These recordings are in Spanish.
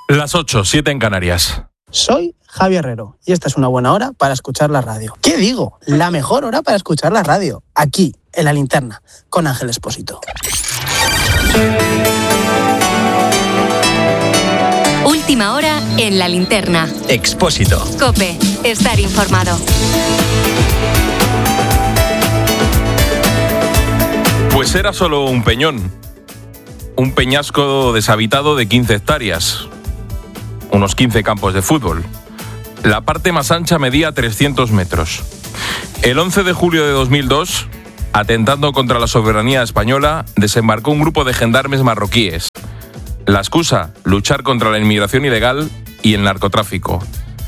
Las 8, 7 en Canarias. Soy Javi Herrero y esta es una buena hora para escuchar la radio. ¿Qué digo? La mejor hora para escuchar la radio. Aquí, en La Linterna, con Ángel Expósito. Última hora en La Linterna. Expósito. COPE. Estar informado. Pues era solo un peñón. Un peñasco deshabitado de 15 hectáreas. Unos 15 campos de fútbol. La parte más ancha medía 300 metros. El 11 de julio de 2002, atentando contra la soberanía española, desembarcó un grupo de gendarmes marroquíes. La excusa, luchar contra la inmigración ilegal y el narcotráfico.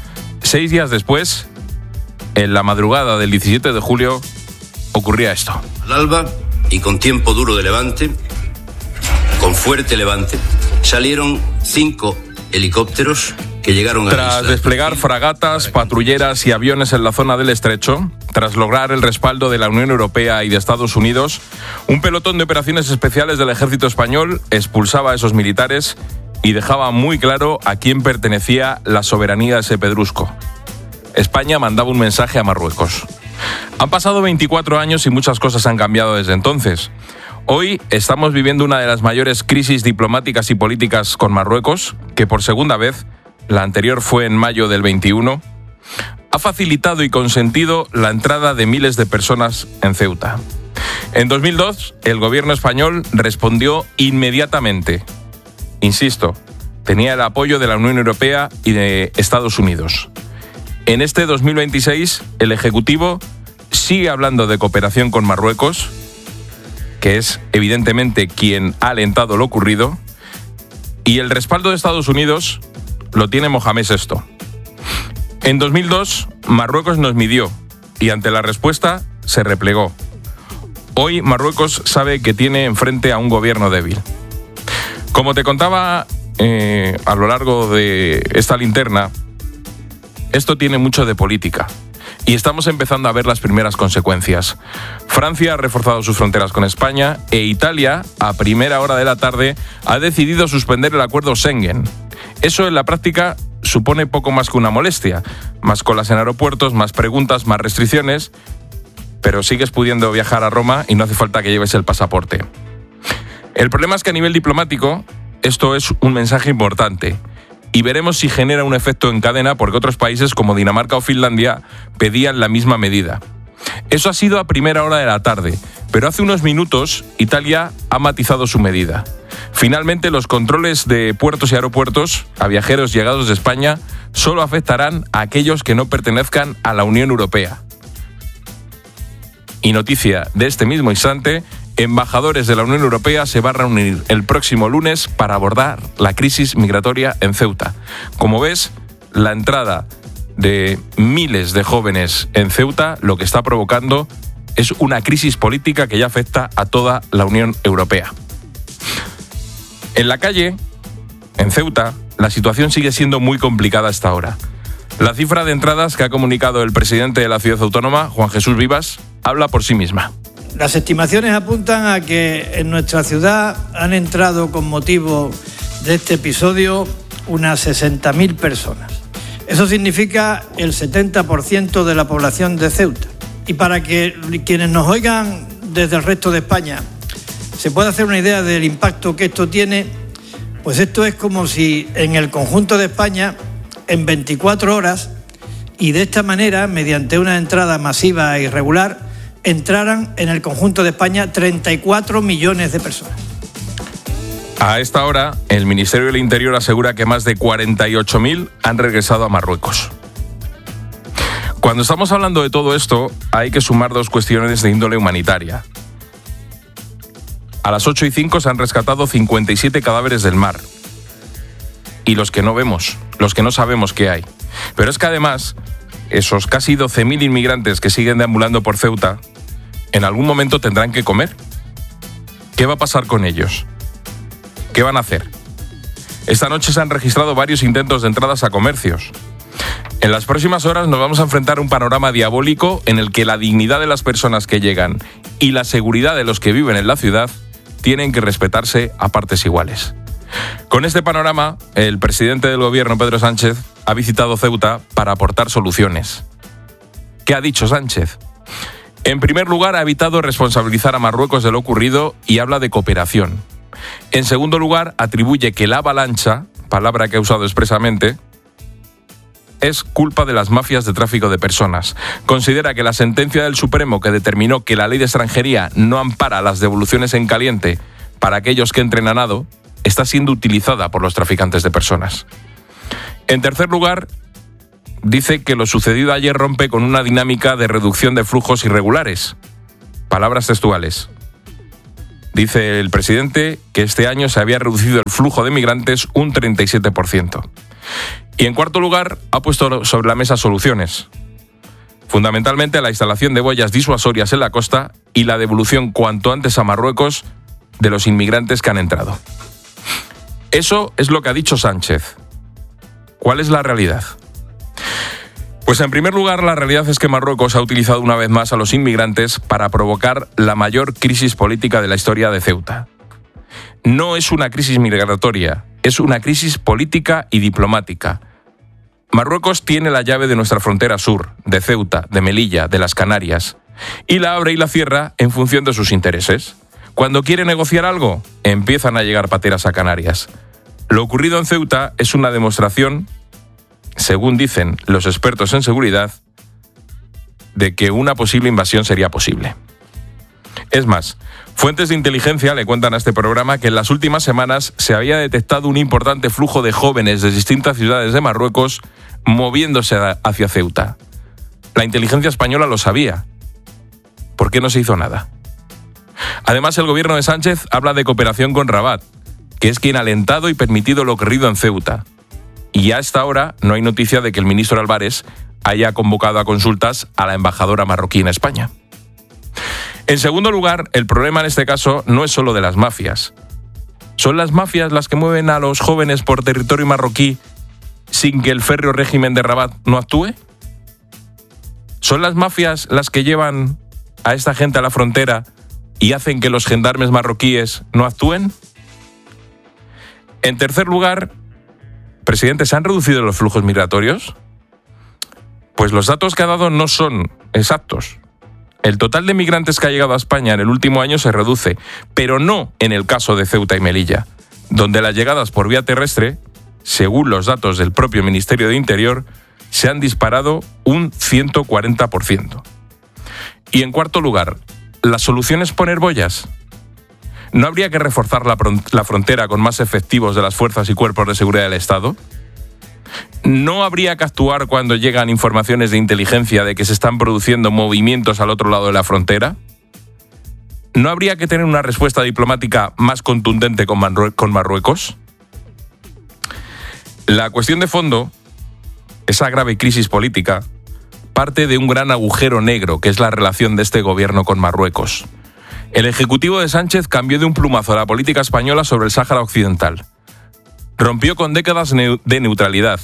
6 días después, en la madrugada del 17 de julio, ocurría esto. Al alba y con tiempo duro de levante, con fuerte levante, salieron 5 helicópteros que llegaron a Tras desplegar fragatas, patrulleras y aviones en la zona del Estrecho, tras lograr el respaldo de la Unión Europea y de Estados Unidos, un pelotón de operaciones especiales del ejército español expulsaba a esos militares y dejaba muy claro a quién pertenecía la soberanía de ese pedrusco. España mandaba un mensaje a Marruecos. Han pasado 24 años y muchas cosas han cambiado desde entonces. Hoy estamos viviendo una de las mayores crisis diplomáticas y políticas con Marruecos, que por segunda vez, la anterior fue en mayo del 21, ha facilitado y consentido la entrada de miles de personas en Ceuta. En 2002, el gobierno español respondió inmediatamente. Insisto, tenía el apoyo de la Unión Europea y de Estados Unidos. En este 2026, el Ejecutivo sigue hablando de cooperación con Marruecos, que es evidentemente quien ha alentado lo ocurrido, y el respaldo de Estados Unidos lo tiene Mohamed VI. En 2002, Marruecos nos midió y ante la respuesta se replegó. Hoy Marruecos sabe que tiene enfrente a un gobierno débil. Como te contaba a lo largo de esta linterna, esto tiene mucho de política. Y estamos empezando a ver las primeras consecuencias. Francia ha reforzado sus fronteras con España e Italia, a primera hora de la tarde, ha decidido suspender el acuerdo Schengen. Eso en la práctica supone poco más que una molestia. Más colas en aeropuertos, más preguntas, más restricciones, pero sigues pudiendo viajar a Roma y no hace falta que lleves el pasaporte. El problema es que a nivel diplomático esto es un mensaje importante. Y veremos si genera un efecto en cadena porque otros países como Dinamarca o Finlandia pedían la misma medida. Eso ha sido a primera hora de la tarde, pero hace unos minutos Italia ha matizado su medida. Finalmente, los controles de puertos y aeropuertos a viajeros llegados de España solo afectarán a aquellos que no pertenezcan a la Unión Europea. Y noticia de este mismo instante, embajadores de la Unión Europea se van a reunir el próximo lunes para abordar la crisis migratoria en Ceuta. Como ves, la entrada de miles de jóvenes en Ceuta lo que está provocando es una crisis política que ya afecta a toda la Unión Europea. En la calle, en Ceuta, la situación sigue siendo muy complicada hasta ahora. La cifra de entradas que ha comunicado el presidente de la ciudad autónoma, Juan Jesús Vivas, habla por sí misma. Las estimaciones apuntan a que en nuestra ciudad han entrado con motivo de este episodio unas 60.000 personas. Eso significa el 70% de la población de Ceuta. Y para que quienes nos oigan desde el resto de España se pueda hacer una idea del impacto que esto tiene, pues esto es como si en el conjunto de España, en 24 horas, y de esta manera, mediante una entrada masiva e irregular, entraran en el conjunto de España 34 millones de personas. A esta hora, el Ministerio del Interior asegura que más de 48.000 han regresado a Marruecos. Cuando estamos hablando de todo esto, hay que sumar dos cuestiones de índole humanitaria. A las 8:05 se han rescatado 57 cadáveres del mar. Y los que no vemos, los que no sabemos qué hay. Pero es que además, esos casi 12.000 inmigrantes que siguen deambulando por Ceuta, en algún momento tendrán que comer. ¿Qué va a pasar con ellos? ¿Qué van a hacer? Esta noche se han registrado varios intentos de entradas a comercios. En las próximas horas nos vamos a enfrentar a un panorama diabólico en el que la dignidad de las personas que llegan y la seguridad de los que viven en la ciudad tienen que respetarse a partes iguales. Con este panorama, el presidente del gobierno, Pedro Sánchez, ha visitado Ceuta para aportar soluciones. ¿Qué ha dicho Sánchez? En primer lugar, ha evitado responsabilizar a Marruecos de lo ocurrido y habla de cooperación. En segundo lugar, atribuye que la avalancha, palabra que ha usado expresamente, es culpa de las mafias de tráfico de personas. Considera que la sentencia del Supremo que determinó que la ley de extranjería no ampara las devoluciones en caliente para aquellos que entren a nado está siendo utilizada por los traficantes de personas. En tercer lugar, dice que lo sucedido ayer rompe con una dinámica de reducción de flujos irregulares. Palabras textuales. Dice el presidente que este año se había reducido el flujo de migrantes un 37%. Y en cuarto lugar, ha puesto sobre la mesa soluciones. Fundamentalmente la instalación de boyas disuasorias en la costa y la devolución cuanto antes a Marruecos de los inmigrantes que han entrado. Eso es lo que ha dicho Sánchez. ¿Cuál es la realidad? Pues en primer lugar, la realidad es que Marruecos ha utilizado una vez más a los inmigrantes para provocar la mayor crisis política de la historia de Ceuta. No es una crisis migratoria, es una crisis política y diplomática. Marruecos tiene la llave de nuestra frontera sur, de Ceuta, de Melilla, de las Canarias, y la abre y la cierra en función de sus intereses. Cuando quiere negociar algo, empiezan a llegar pateras a Canarias. Lo ocurrido en Ceuta es una demostración, según dicen los expertos en seguridad, de que una posible invasión sería posible. Es más, fuentes de inteligencia le cuentan a este programa que en las últimas semanas se había detectado un importante flujo de jóvenes de distintas ciudades de Marruecos moviéndose hacia Ceuta. La inteligencia española lo sabía. ¿Por qué no se hizo nada? Además, el gobierno de Sánchez habla de cooperación con Rabat, que es quien ha alentado y permitido lo ocurrido en Ceuta. Y a esta hora no hay noticia de que el ministro Álvarez haya convocado a consultas a la embajadora marroquí en España. En segundo lugar, el problema en este caso no es solo de las mafias. ¿Son las mafias las que mueven a los jóvenes por territorio marroquí sin que el férreo régimen de Rabat no actúe? ¿Son las mafias las que llevan a esta gente a la frontera y hacen que los gendarmes marroquíes no actúen? En tercer lugar, presidente, ¿se han reducido los flujos migratorios? Pues los datos que ha dado no son exactos. El total de migrantes que ha llegado a España en el último año se reduce, pero no en el caso de Ceuta y Melilla, donde las llegadas por vía terrestre, según los datos del propio Ministerio de Interior, se han disparado un 140%. Y en cuarto lugar, ¿la solución es poner boyas? ¿No habría que reforzar la frontera con más efectivos de las fuerzas y cuerpos de seguridad del Estado? ¿No habría que actuar cuando llegan informaciones de inteligencia de que se están produciendo movimientos al otro lado de la frontera? ¿No habría que tener una respuesta diplomática más contundente con Marruecos? La cuestión de fondo, esa grave crisis política, parte de un gran agujero negro que es la relación de este gobierno con Marruecos. El ejecutivo de Sánchez cambió de un plumazo la política española sobre el Sáhara Occidental. Rompió con décadas de neutralidad.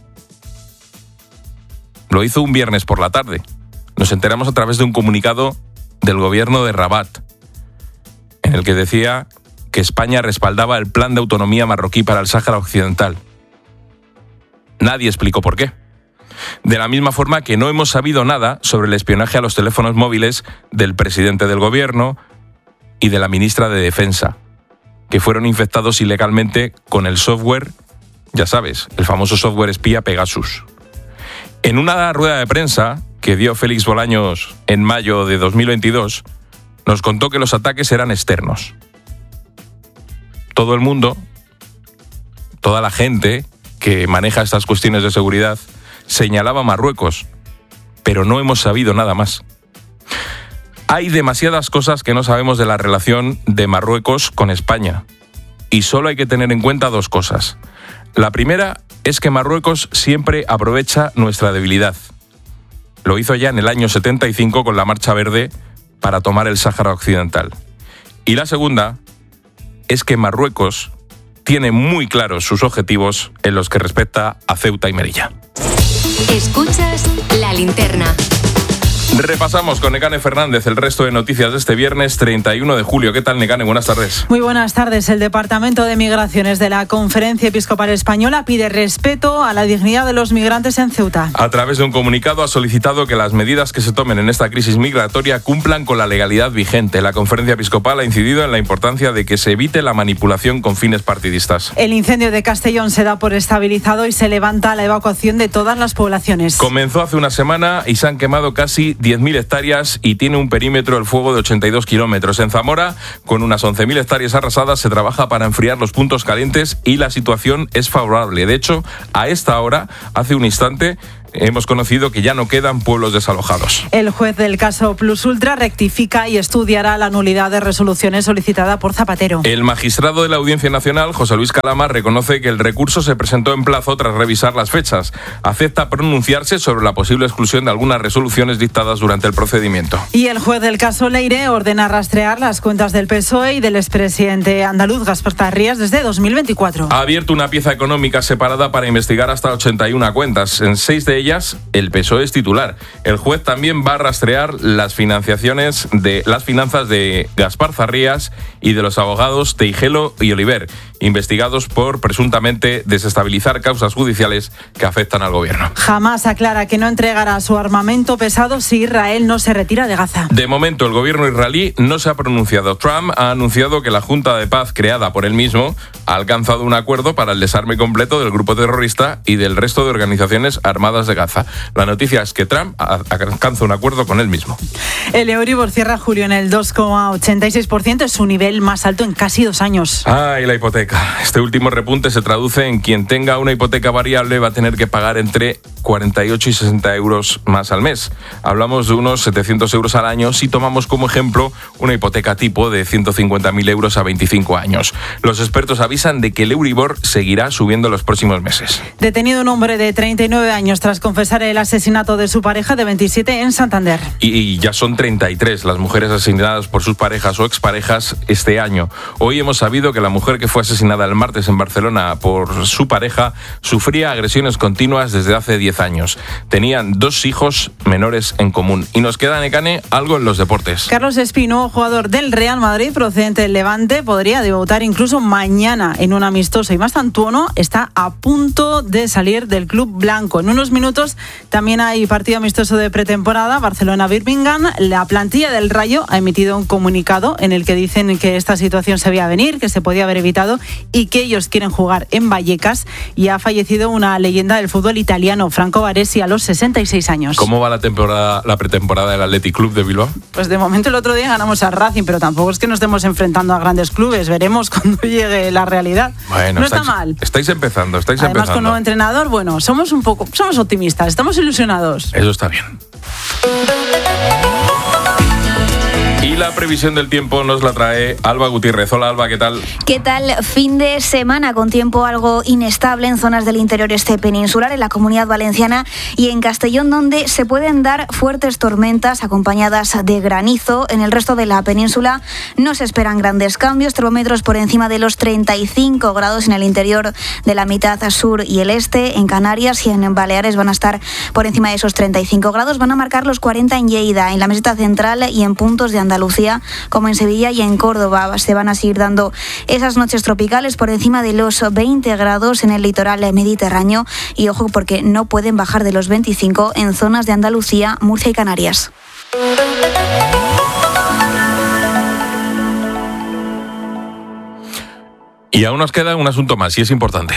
Lo hizo un viernes por la tarde. Nos enteramos a través de un comunicado del gobierno de Rabat, en el que decía que España respaldaba el plan de autonomía marroquí para el Sáhara Occidental. Nadie explicó por qué. De la misma forma que no hemos sabido nada sobre el espionaje a los teléfonos móviles del presidente del gobierno y de la ministra de Defensa, que fueron infectados ilegalmente con el software, ya sabes, el famoso software espía Pegasus. En una rueda de prensa que dio Félix Bolaños en mayo de 2022, nos contó que los ataques eran externos. Todo el mundo, toda la gente que maneja estas cuestiones de seguridad, señalaba a Marruecos, pero no hemos sabido nada más. Hay demasiadas cosas que no sabemos de la relación de Marruecos con España, y solo hay que tener en cuenta dos cosas. La primera es que Marruecos siempre aprovecha nuestra debilidad. Lo hizo ya en el año 75 con la Marcha Verde para tomar el Sáhara Occidental. Y la segunda es que Marruecos tiene muy claros sus objetivos en los que respecta a Ceuta y Melilla. Escuchas La Linterna. Repasamos con Nekane Fernández el resto de noticias de este viernes 31 de julio. ¿Qué tal, Nekane? Buenas tardes. Muy buenas tardes. El Departamento de Migraciones de la Conferencia Episcopal Española pide respeto a la dignidad de los migrantes en Ceuta. A través de un comunicado ha solicitado que las medidas que se tomen en esta crisis migratoria cumplan con la legalidad vigente. La Conferencia Episcopal ha incidido en la importancia de que se evite la manipulación con fines partidistas. El incendio de Castellón se da por estabilizado y se levanta la evacuación de todas las poblaciones. Comenzó hace una semana y se han quemado casi 10.000 hectáreas y tiene un perímetro el fuego de 82 kilómetros. En Zamora, con unas 11.000 hectáreas arrasadas, se trabaja para enfriar los puntos calientes y la situación es favorable. De hecho, a esta hora, hace un instante, hemos conocido que ya no quedan pueblos desalojados. El juez del caso Plus Ultra rectifica y estudiará la nulidad de resoluciones solicitada por Zapatero. El magistrado de la Audiencia Nacional, José Luis Calama, reconoce que el recurso se presentó en plazo tras revisar las fechas. Acepta pronunciarse sobre la posible exclusión de algunas resoluciones dictadas durante el procedimiento. Y el juez del caso Leire ordena rastrear las cuentas del PSOE y del expresidente andaluz Gaspar Tarrías desde 2024. Ha abierto una pieza económica separada para investigar hasta 81 cuentas. En 6 de ellas, el PSOE es titular. El juez también va a rastrear las finanzas de Gaspar Tarrías y de los abogados Teijelo y Oliver, investigados por presuntamente desestabilizar causas judiciales que afectan al gobierno. Jamás aclara que no entregará su armamento pesado si Israel no se retira de Gaza. De momento, el gobierno israelí no se ha pronunciado. Trump ha anunciado que la Junta de Paz creada por él mismo ha alcanzado un acuerdo para el desarme completo del grupo terrorista y del resto de organizaciones armadas de Gaza. La noticia es que Trump alcanza un acuerdo con él mismo. El Euribor cierra julio en el 2,86%, es su nivel más alto en casi 2 años. Y la hipoteca. Este último repunte se traduce en quien tenga una hipoteca variable va a tener que pagar entre 48 y 60 euros más al mes. Hablamos de unos 700 euros al año si tomamos como ejemplo una hipoteca tipo de 150.000 euros a 25 años. Los expertos avisan de que el Euribor seguirá subiendo los próximos meses. Detenido un hombre de 39 años tras confesar el asesinato de su pareja de 27 en Santander. Y ya son 33 las mujeres asesinadas por sus parejas o exparejas este año. Hoy hemos sabido que la mujer que fue asesinada el martes en Barcelona por su pareja sufría agresiones continuas desde hace 10 años. Tenían 2 hijos menores en común. Y nos queda, Nekane, algo en los deportes. Carlos Espino, jugador del Real Madrid procedente del Levante, podría debutar incluso mañana en un amistoso. Y más Tantuono está a punto de salir del club blanco. En unos minutos también hay partido amistoso de pretemporada, Barcelona-Birmingham. La plantilla del Rayo ha emitido un comunicado en el que dicen que esta situación se veía venir, que se podía haber evitado y que ellos quieren jugar en Vallecas. Y ha fallecido una leyenda del fútbol italiano, Franco Baresi, a los 66 años. ¿Cómo va la pretemporada del Athletic Club de Bilbao? Pues de momento el otro día ganamos a Racing, pero tampoco es que nos estemos enfrentando a grandes clubes. Veremos cuando llegue la realidad. Bueno, no está mal. Estáis empezando. Además, con nuevo entrenador, bueno, somos optimistas, estamos ilusionados. Eso está bien. Y la previsión del tiempo nos la trae Alba Gutiérrez. Hola, Alba, ¿qué tal? ¿Qué tal? Fin de semana con tiempo algo inestable en zonas del interior este peninsular, en la Comunidad Valenciana y en Castellón, donde se pueden dar fuertes tormentas acompañadas de granizo. En el resto de la península no se esperan grandes cambios, termómetros por encima de los 35 grados en el interior de la mitad sur y el este. En Canarias y en Baleares van a estar por encima de esos 35 grados. Van a marcar los 40 en Lleida, en la meseta central y en puntos de Andalucía, como en Sevilla y en Córdoba. Se van a seguir dando esas noches tropicales por encima de los 20 grados en el litoral mediterráneo y ojo porque no pueden bajar de los 25 en zonas de Andalucía, Murcia y Canarias. Y aún nos queda un asunto más y es importante.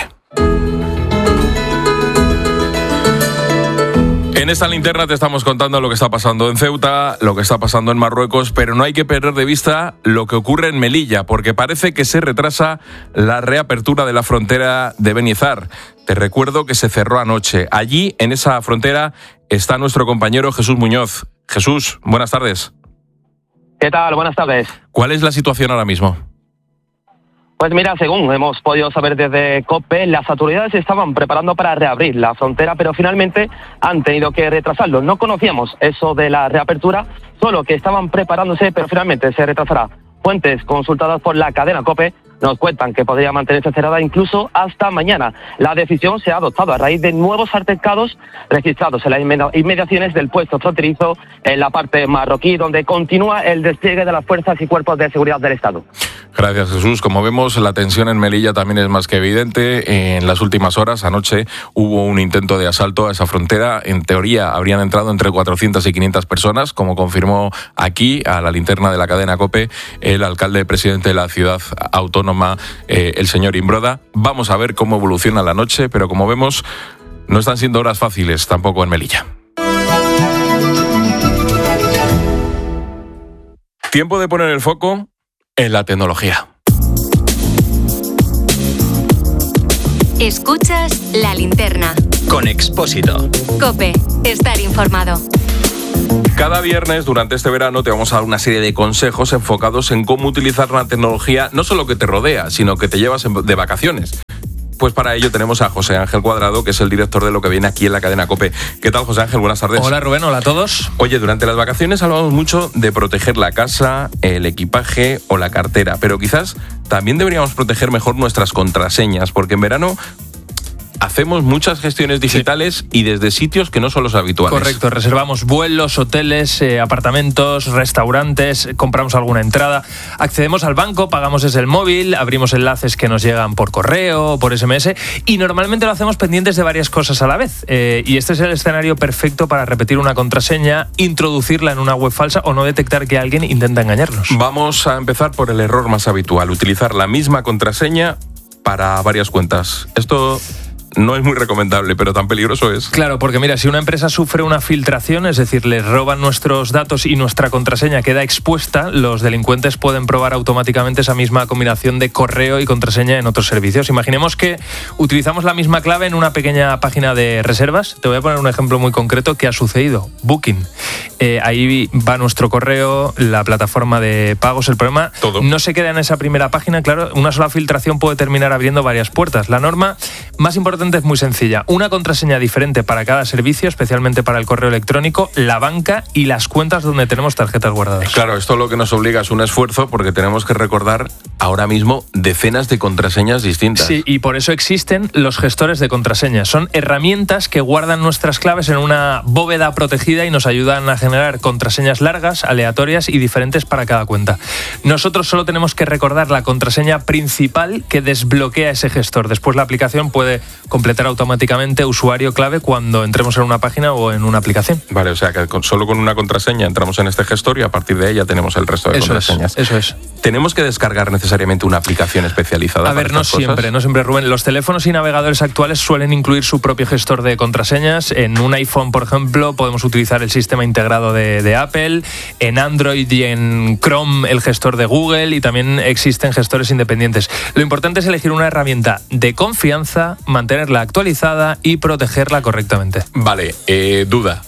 En esta linterna te estamos contando lo que está pasando en Ceuta, lo que está pasando en Marruecos, pero no hay que perder de vista lo que ocurre en Melilla, porque parece que se retrasa la reapertura de la frontera de Benizar. Te recuerdo que se cerró anoche. Allí, en esa frontera, está nuestro compañero Jesús Muñoz. Jesús, buenas tardes. ¿Qué tal? Buenas tardes. ¿Cuál es la situación ahora mismo? Pues mira, según hemos podido saber desde COPE, las autoridades se estaban preparando para reabrir la frontera, pero finalmente han tenido que retrasarlo. No conocíamos eso de la reapertura, solo que estaban preparándose, pero finalmente se retrasará. Fuentes consultadas por la cadena COPE nos cuentan que podría mantenerse cerrada incluso hasta mañana. La decisión se ha adoptado a raíz de nuevos altercados registrados en las inmediaciones del puesto fronterizo en la parte marroquí, donde continúa el despliegue de las fuerzas y cuerpos de seguridad del Estado. Gracias, Jesús. Como vemos, la tensión en Melilla también es más que evidente. En las últimas horas, anoche, hubo un intento de asalto a esa frontera. En teoría, habrían entrado entre 400 y 500 personas, como confirmó aquí, a la linterna de la cadena COPE, el alcalde presidente de la ciudad autónoma, el señor Imbroda. Vamos a ver cómo evoluciona la noche, pero como vemos, no están siendo horas fáciles tampoco en Melilla. Tiempo de poner el foco en la tecnología. Escuchas La Linterna. Con Expósito. COPE. Estar informado. Cada viernes durante este verano te vamos a dar una serie de consejos enfocados en cómo utilizar la tecnología, no solo que te rodea, sino que te llevas de vacaciones. Pues para ello tenemos a José Ángel Cuadrado, que es el director de Lo que viene aquí en la cadena COPE. ¿Qué tal, José Ángel? Buenas tardes. Hola, Rubén. Hola a todos. Oye, durante las vacaciones hablamos mucho de proteger la casa, el equipaje o la cartera, pero quizás también deberíamos proteger mejor nuestras contraseñas, porque en verano hacemos muchas gestiones digitales y desde sitios que no son los habituales. Correcto, reservamos vuelos, hoteles, apartamentos, restaurantes, compramos alguna entrada, accedemos al banco, pagamos desde el móvil, abrimos enlaces que nos llegan por correo o por SMS y normalmente lo hacemos pendientes de varias cosas a la vez. Y este es el escenario perfecto para repetir una contraseña, introducirla en una web falsa o no detectar que alguien intenta engañarnos. Vamos a empezar por el error más habitual, utilizar la misma contraseña para varias cuentas. Esto no es muy recomendable, pero tan peligroso es. Claro, porque mira, si una empresa sufre una filtración, es decir, les roban nuestros datos y nuestra contraseña queda expuesta, los delincuentes pueden probar automáticamente esa misma combinación de correo y contraseña en otros servicios. Imaginemos que utilizamos la misma clave en una pequeña página de reservas. Te voy a poner un ejemplo muy concreto que ha sucedido. Booking. Ahí va nuestro correo, la plataforma de pagos. El problema todo no se queda en esa primera página. Claro, una sola filtración puede terminar abriendo varias puertas. La norma más importante es muy sencilla. Una contraseña diferente para cada servicio, especialmente para el correo electrónico, la banca y las cuentas donde tenemos tarjetas guardadas. Claro, esto lo que nos obliga es un esfuerzo porque tenemos que recordar ahora mismo decenas de contraseñas distintas. Sí, y por eso existen los gestores de contraseñas. Son herramientas que guardan nuestras claves en una bóveda protegida y nos ayudan a generar contraseñas largas, aleatorias y diferentes para cada cuenta. Nosotros solo tenemos que recordar la contraseña principal que desbloquea ese gestor. Después la aplicación puede completar automáticamente usuario clave cuando entremos en una página o en una aplicación. Vale, o sea que solo con una contraseña entramos en este gestor y a partir de ahí ya tenemos el resto de contraseñas. Eso es. ¿Tenemos que descargar necesariamente una aplicación especializada? A ver, no siempre, Rubén. Los teléfonos y navegadores actuales suelen incluir su propio gestor de contraseñas. En un iPhone, por ejemplo, podemos utilizar el sistema integrado de Apple. En Android y en Chrome el gestor de Google, y también existen gestores independientes. Lo importante es elegir una herramienta de confianza, mantenerla actualizada y protegerla correctamente. Vale, duda.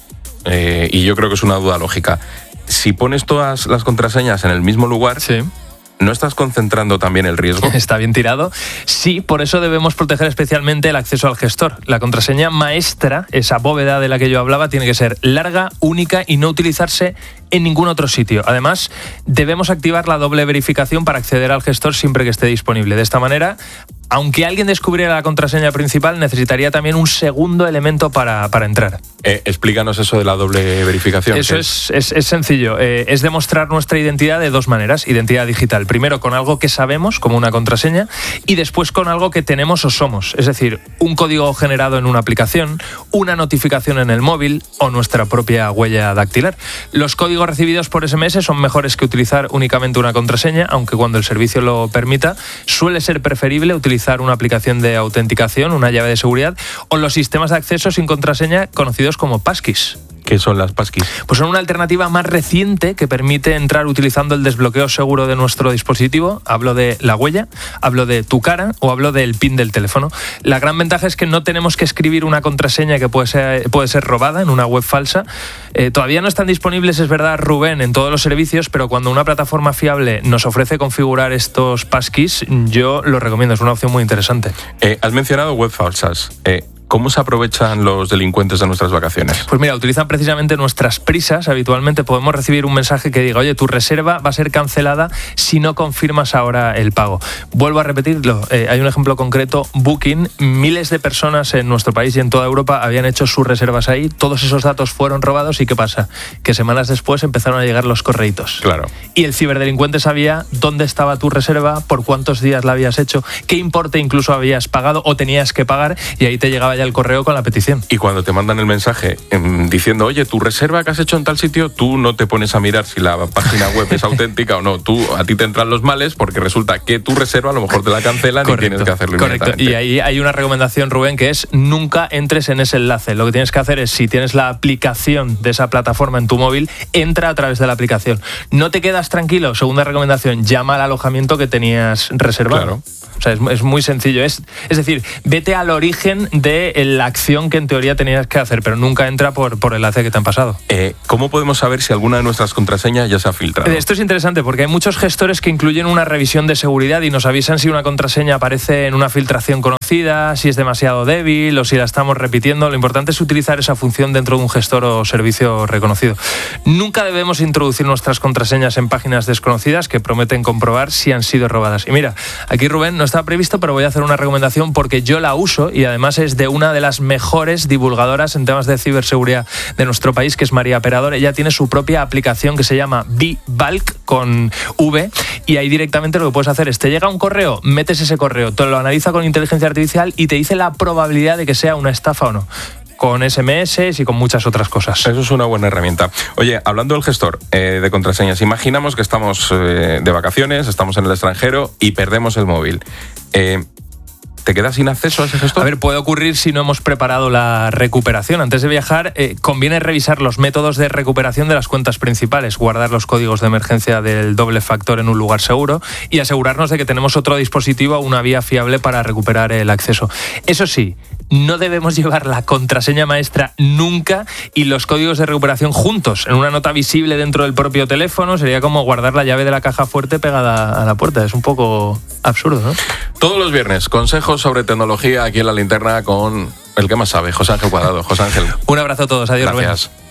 Y yo creo que es una duda lógica. Si pones todas las contraseñas en el mismo lugar, sí, ¿no estás concentrando también el riesgo? Está bien tirado. Sí, por eso debemos proteger especialmente el acceso al gestor. La contraseña maestra, esa bóveda de la que yo hablaba, tiene que ser larga, única y no utilizarse en ningún otro sitio. Además, debemos activar la doble verificación para acceder al gestor siempre que esté disponible. De esta manera, aunque alguien descubriera la contraseña principal, necesitaría también un segundo elemento para entrar. Explícanos eso de la doble verificación. Eso es sencillo. Es demostrar nuestra identidad de dos maneras. Identidad digital. Primero con algo que sabemos, como una contraseña, y después con algo que tenemos o somos. Es decir, un código generado en una aplicación, una notificación en el móvil o nuestra propia huella dactilar. Los códigos recibidos por SMS son mejores que utilizar únicamente una contraseña, aunque cuando el servicio lo permita, suele ser preferible utilizar una aplicación de autenticación, una llave de seguridad, o los sistemas de acceso sin contraseña conocidos como passkeys. ¿Qué son las passkeys? Pues son una alternativa más reciente que permite entrar utilizando el desbloqueo seguro de nuestro dispositivo. Hablo de la huella, hablo de tu cara o hablo del PIN del teléfono. La gran ventaja es que no tenemos que escribir una contraseña que puede ser robada en una web falsa. Todavía no están disponibles, es verdad, Rubén, en todos los servicios, pero cuando una plataforma fiable nos ofrece configurar estos passkeys, yo lo recomiendo, es una opción muy interesante. Has mencionado web falsas. ¿Cómo se aprovechan los delincuentes de nuestras vacaciones? Pues mira, utilizan precisamente nuestras prisas. Habitualmente podemos recibir un mensaje que diga, oye, tu reserva va a ser cancelada si no confirmas ahora el pago. Vuelvo a repetirlo, hay un ejemplo concreto, Booking. Miles de personas en nuestro país y en toda Europa habían hecho sus reservas ahí. Todos esos datos fueron robados y ¿qué pasa? Que semanas después empezaron a llegar los correitos. Claro. Y el ciberdelincuente sabía dónde estaba tu reserva, por cuántos días la habías hecho, qué importe incluso habías pagado o tenías que pagar, y ahí te llegaba ya el correo con la petición. Y cuando te mandan el mensaje diciendo, oye, tu reserva que has hecho en tal sitio, tú no te pones a mirar si la página web es auténtica o no. A ti te entran los males porque resulta que tu reserva a lo mejor te la cancelan. Correcto, y tienes que hacerlo inmediatamente. Y ahí hay una recomendación, Rubén, que es nunca entres en ese enlace. Lo que tienes que hacer es, si tienes la aplicación de esa plataforma en tu móvil, entra a través de la aplicación. No te quedas tranquilo. Segunda recomendación, llama al alojamiento que tenías reservado. Claro. O sea, es muy sencillo. Es decir, vete al origen de la acción que en teoría tenías que hacer, pero nunca entra por el enlace que te han pasado. ¿Cómo podemos saber si alguna de nuestras contraseñas ya se ha filtrado? Esto es interesante porque hay muchos gestores que incluyen una revisión de seguridad y nos avisan si una contraseña aparece en una filtración conocida, si es demasiado débil o si la estamos repitiendo. Lo importante es utilizar esa función dentro de un gestor o servicio reconocido. Nunca debemos introducir nuestras contraseñas en páginas desconocidas que prometen comprobar si han sido robadas. Y mira, aquí Rubén no está previsto, pero voy a hacer una recomendación porque yo la uso y además es de una de las mejores divulgadoras en temas de ciberseguridad de nuestro país, que es María Perador. Ella tiene su propia aplicación que se llama BeValk con V, y ahí directamente lo que puedes hacer es, te llega un correo, metes ese correo, te lo analiza con inteligencia artificial y te dice la probabilidad de que sea una estafa o no, con SMS y con muchas otras cosas. Eso es una buena herramienta. Oye, hablando del gestor de contraseñas, imaginamos que estamos de vacaciones, estamos en el extranjero y perdemos el móvil. ¿Te quedas sin acceso a ese gestor? A ver, puede ocurrir si no hemos preparado la recuperación. Antes de viajar, conviene revisar los métodos de recuperación de las cuentas principales, guardar los códigos de emergencia del doble factor en un lugar seguro y asegurarnos de que tenemos otro dispositivo o una vía fiable para recuperar el acceso. Eso sí, no debemos llevar la contraseña maestra nunca y los códigos de recuperación juntos, en una nota visible dentro del propio teléfono. Sería como guardar la llave de la caja fuerte pegada a la puerta. Es un poco absurdo, ¿no? Todos los viernes, consejos sobre tecnología aquí en La Linterna con el que más sabe, José Ángel Cuadrado. José Ángel. Un abrazo a todos. Adiós, gracias. Rubén.